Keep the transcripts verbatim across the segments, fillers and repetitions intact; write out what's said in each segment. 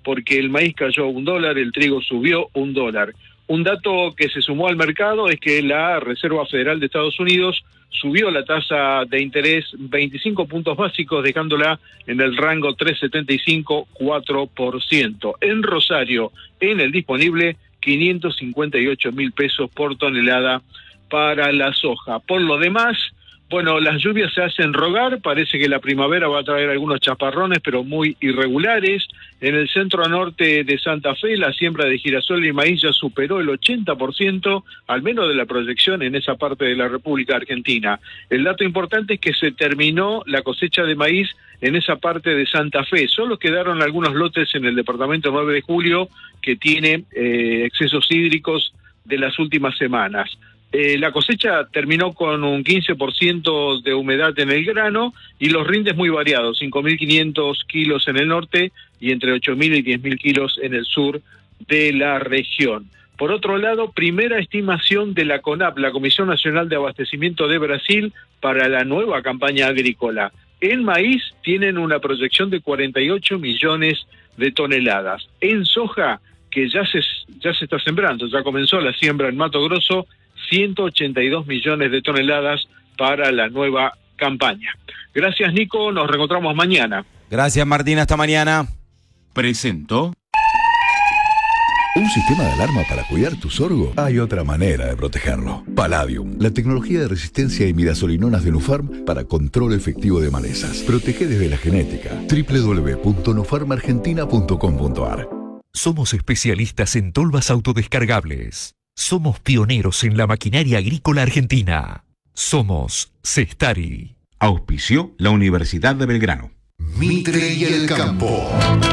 porque el maíz cayó un dólar, el trigo subió un dólar. Un dato que se sumó al mercado es que la Reserva Federal de Estados Unidos subió la tasa de interés veinticinco puntos básicos, dejándola en el rango tres coma setenta y cinco, cuatro por ciento. En Rosario, en el disponible, quinientos cincuenta y ocho mil pesos por tonelada para la soja. Por lo demás, bueno, las lluvias se hacen rogar, parece que la primavera va a traer algunos chaparrones, pero muy irregulares. En el centro norte de Santa Fe, la siembra de girasol y maíz ya superó el ochenta por ciento, al menos de la proyección en esa parte de la República Argentina. El dato importante es que se terminó la cosecha de maíz en esa parte de Santa Fe. Solo quedaron algunos lotes en el departamento nueve de julio que tiene eh, excesos hídricos de las últimas semanas. Eh, la cosecha terminó con un quince por ciento de humedad en el grano y los rindes muy variados, cinco mil quinientos kilos en el norte y entre ocho mil y diez mil kilos en el sur de la región. Por otro lado, primera estimación de la CONAP, la Comisión Nacional de Abastecimiento de Brasil, para la nueva campaña agrícola. En maíz tienen una proyección de cuarenta y ocho millones de toneladas. En soja, que ya se, ya se está sembrando, ya comenzó la siembra en Mato Grosso, ciento ochenta y dos millones de toneladas para la nueva campaña. Gracias, Nico, nos reencontramos mañana. Gracias, Martín, hasta mañana. Presentó. ¿Un sistema de alarma para cuidar tu sorgo? Hay otra manera de protegerlo. Palladium, la tecnología de resistencia a imidazolinonas de Nufarm para control efectivo de malezas. Protege desde la genética. doble u doble u doble u punto nufarm argentina punto com punto a r. Somos especialistas en tolvas autodescargables. Somos pioneros en la maquinaria agrícola argentina. Somos Cestari. Auspició la Universidad de Belgrano. Mitre y el campo.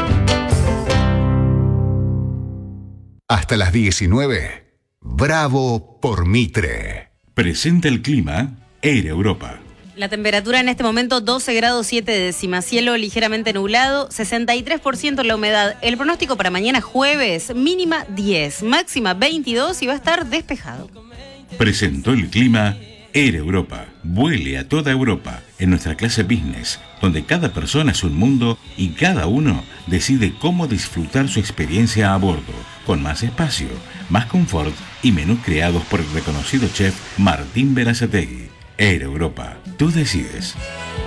Hasta las diecinueve. Bravo por Mitre. Presenta el clima Air Europa. La temperatura en este momento doce grados siete décimas, cielo ligeramente nublado, sesenta y tres por ciento la humedad. El pronóstico para mañana jueves, mínima diez, máxima veintidós y va a estar despejado. Presentó el clima Air Europa. Vuele a toda Europa en nuestra clase business, donde cada persona es un mundo y cada uno decide cómo disfrutar su experiencia a bordo, con más espacio, más confort y menús creados por el reconocido chef Martín Berazategui. Air Europa, tú decides.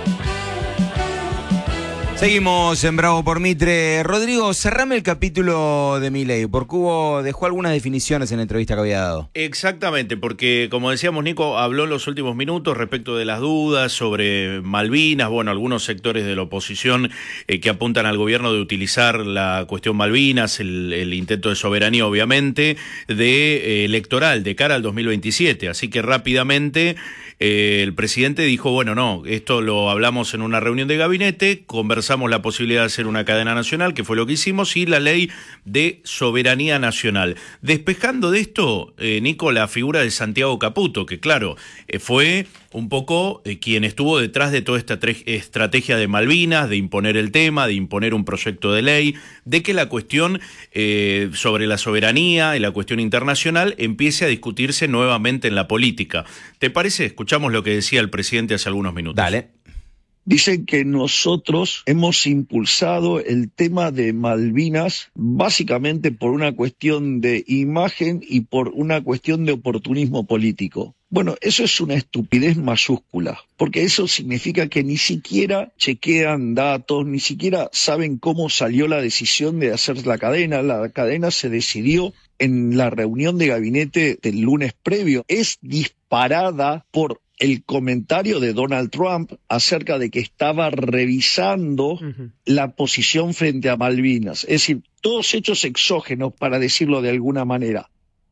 Seguimos en Bravo por Mitre. Rodrigo, cerrame el capítulo de Milei, porque hubo, dejó algunas definiciones en la entrevista que había dado. Exactamente, porque como decíamos, Nico habló en los últimos minutos respecto de las dudas sobre Malvinas, bueno, algunos sectores de la oposición eh, que apuntan al gobierno de utilizar la cuestión Malvinas, el, el intento de soberanía, obviamente, de eh, electoral de cara al dos mil veintisiete, así que rápidamente eh, el presidente dijo, bueno, no, esto lo hablamos en una reunión de gabinete, conversamos la posibilidad de hacer una cadena nacional, que fue lo que hicimos, y la ley de soberanía nacional. Despejando de esto, eh, Nico, la figura de Santiago Caputo, que claro, eh, fue un poco eh, quien estuvo detrás de toda esta tre- estrategia de Malvinas, de imponer el tema, de imponer un proyecto de ley, de que la cuestión eh, sobre la soberanía y la cuestión internacional empiece a discutirse nuevamente en la política. ¿Te parece? Escuchamos lo que decía el presidente hace algunos minutos. Dale. Dicen que nosotros hemos impulsado el tema de Malvinas básicamente por una cuestión de imagen y por una cuestión de oportunismo político. Bueno, eso es una estupidez mayúscula, porque eso significa que ni siquiera chequean datos, ni siquiera saben cómo salió la decisión de hacer la cadena. La cadena se decidió en la reunión de gabinete del lunes previo. Es disparada por el comentario de Donald Trump acerca de que estaba revisando uh-huh. la posición frente a Malvinas. Es decir, todos hechos exógenos, para decirlo de alguna manera.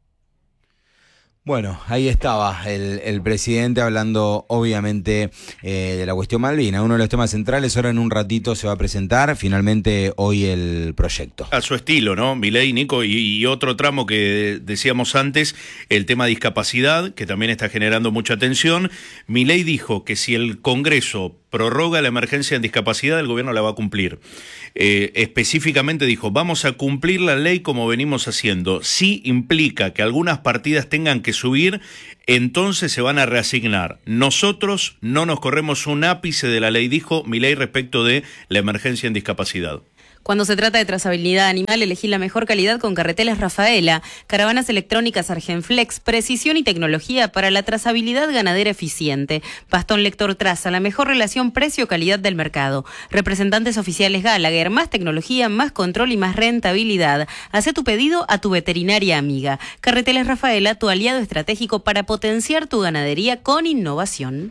Bueno, ahí estaba el, el presidente hablando obviamente eh, de la cuestión Malvinas, uno de los temas centrales. Ahora en un ratito se va a presentar finalmente hoy el proyecto. A su estilo, ¿no? Milei, Nico, y, y otro tramo que decíamos antes, el tema discapacidad, que también está generando mucha tensión. Milei dijo que si el Congreso prorroga la emergencia en discapacidad, el gobierno la va a cumplir. Eh, específicamente dijo, vamos a cumplir la ley como venimos haciendo. Si implica que algunas partidas tengan que subir, entonces se van a reasignar. Nosotros no nos corremos un ápice de la ley, dijo Milei respecto de la emergencia en discapacidad. Cuando se trata de trazabilidad animal, elegí la mejor calidad con Carreteles Rafaela, caravanas electrónicas Argenflex, precisión y tecnología para la trazabilidad ganadera eficiente. Pastón Lector Traza, la mejor relación precio-calidad del mercado. Representantes oficiales Gallagher, más tecnología, más control y más rentabilidad. Hacé tu pedido a tu veterinaria amiga. Carreteles Rafaela, tu aliado estratégico para potenciar tu ganadería con innovación.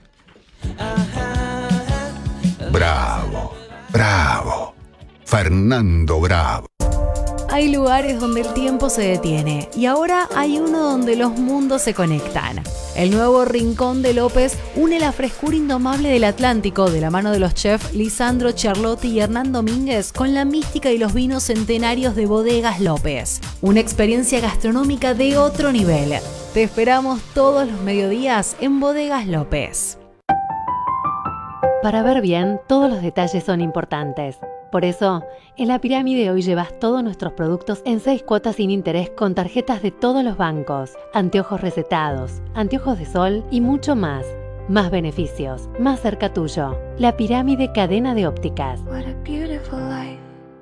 Bravo, bravo. Fernando Bravo. Hay lugares donde el tiempo se detiene y ahora hay uno donde los mundos se conectan. El nuevo Rincón de López une la frescura indomable del Atlántico de la mano de los chefs Lisandro Charlotti y Hernán Domínguez con la mística y los vinos centenarios de Bodegas López. Una experiencia gastronómica de otro nivel. Te esperamos todos los mediodías en Bodegas López. Para ver bien, todos los detalles son importantes. Por eso, en La Pirámide hoy llevas todos nuestros productos en seis cuotas sin interés con tarjetas de todos los bancos, anteojos recetados, anteojos de sol y mucho más. Más beneficios, más cerca tuyo. La Pirámide Cadena de Ópticas. What a beautiful life.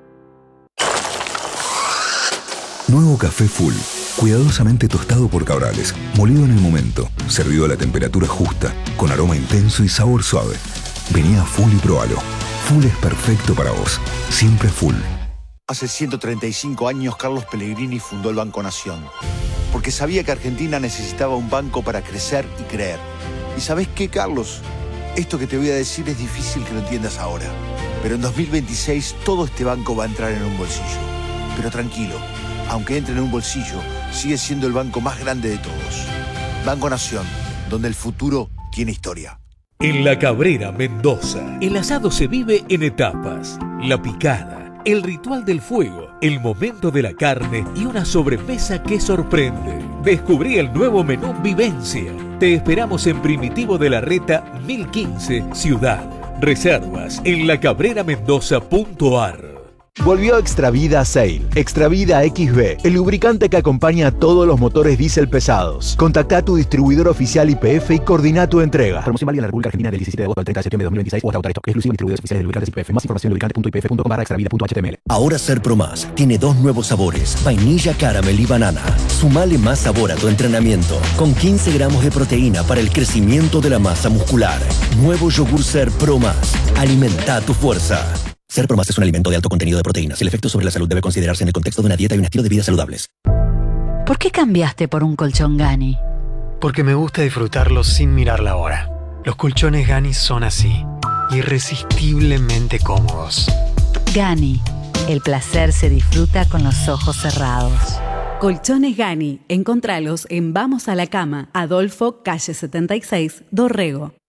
Nuevo café Full, cuidadosamente tostado por Cabrales, molido en el momento, servido a la temperatura justa, con aroma intenso y sabor suave. Vení a Full y probalo. Full es perfecto para vos. Siempre Full. Hace ciento treinta y cinco años Carlos Pellegrini fundó el Banco Nación, porque sabía que Argentina necesitaba un banco para crecer y creer. ¿Y sabés qué, Carlos? Esto que te voy a decir es difícil que lo entiendas ahora, pero en dos mil veintiséis todo este banco va a entrar en un bolsillo. Pero tranquilo, aunque entre en un bolsillo, sigue siendo el banco más grande de todos. Banco Nación, donde el futuro tiene historia. En La Cabrera, Mendoza, el asado se vive en etapas. La picada, el ritual del fuego, el momento de la carne y una sobremesa que sorprende. Descubrí el nuevo menú Vivencia. Te esperamos en Primitivo de la Reta mil quince, Ciudad. Reservas en la cabrera mendoza punto a r. Volvió Extravida Sail. Extravida X B, el lubricante que acompaña a todos los motores diésel pesados. Contacta a tu distribuidor oficial Y P F y coordina tu entrega. Promoción válida en la República Argentina del diecisiete de agosto al treinta de septiembre de dos mil veintiséis o hasta autorizado. Exclusivo en distribuidores oficiales de lubricantes Y P F. Más información en lubricante punto i p f punto com barra extravida punto h t m l. Ahora Ser Pro Más tiene dos nuevos sabores, vainilla, caramel y banana. Sumale más sabor a tu entrenamiento con quince gramos de proteína para el crecimiento de la masa muscular. Nuevo yogur Ser Pro Más. Alimenta tu fuerza. Ser Pro Más es un alimento de alto contenido de proteínas. El efecto sobre la salud debe considerarse en el contexto de una dieta y un estilo de vida saludables. ¿Por qué cambiaste por un colchón Gani? Porque me gusta disfrutarlos sin mirar la hora. Los colchones Gani son así, irresistiblemente cómodos. Gani, el placer se disfruta con los ojos cerrados. Colchones Gani, encontralos en Vamos a la Cama, Adolfo, calle setenta y seis, Dorrego.